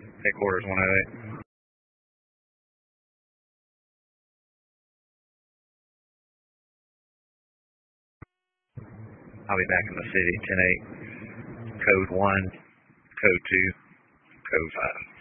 Headquarters 108. I'll be back in the city, 10-8, code 1, code 2, code 5.